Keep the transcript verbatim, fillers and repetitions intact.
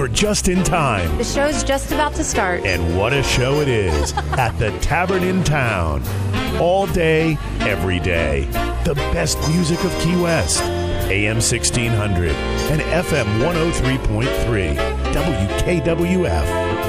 just in time. The show's just about to start. And what a show it is at the Tavern in Town. All day, every day. The best music of Key West. A M sixteen hundred and F M one oh three point three. W K W F.